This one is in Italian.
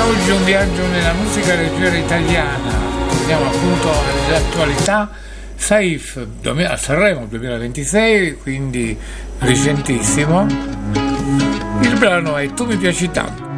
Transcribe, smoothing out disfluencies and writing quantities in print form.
Oggi un viaggio nella musica leggera italiana, torniamo appunto all'attualità. Saif a Sanremo 2026, quindi recentissimo. Il brano è Tu mi piaci tanto.